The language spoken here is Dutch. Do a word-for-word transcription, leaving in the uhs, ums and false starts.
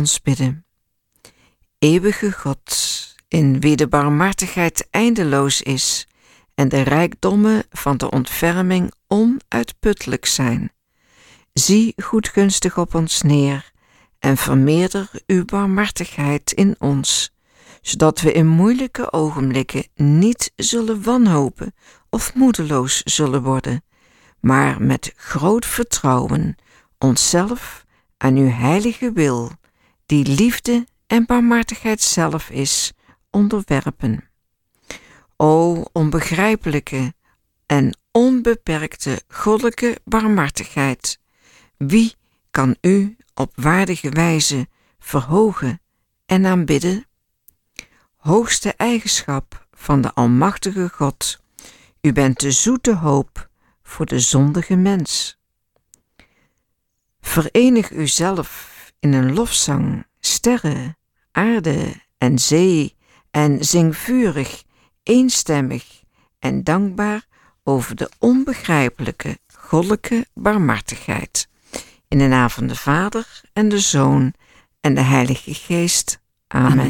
ons bidden. Eeuwige God, in wie de barmhartigheid eindeloos is en de rijkdommen van de ontferming onuitputtelijk zijn, zie goedgunstig op ons neer en vermeerder uw barmhartigheid in ons, zodat we in moeilijke ogenblikken niet zullen wanhopen of moedeloos zullen worden, maar met groot vertrouwen onszelf aan uw heilige wil, die liefde en barmhartigheid zelf is, onderwerpen. O onbegrijpelijke en onbeperkte goddelijke barmhartigheid, wie kan u op waardige wijze verhogen en aanbidden? Hoogste eigenschap van de almachtige God, u bent de zoete hoop voor de zondige mens. Verenig uzelf in een lofzang, sterren, aarde en zee, en zing vurig, eenstemmig en dankbaar over de onbegrijpelijke goddelijke barmhartigheid. In de naam van de Vader en de Zoon en de Heilige Geest. Amen. Amen.